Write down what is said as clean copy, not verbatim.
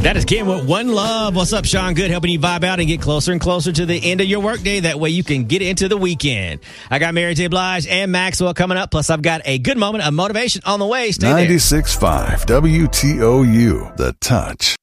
That is Kim with One Love. What's up, Sean Good, helping you vibe out and get closer and closer to the end of your workday. That way you can get into the weekend. I got Mary J. Blige and Maxwell coming up. Plus, I've got a good moment of motivation on the way. Stay there. 96.5 WTOU, The Touch.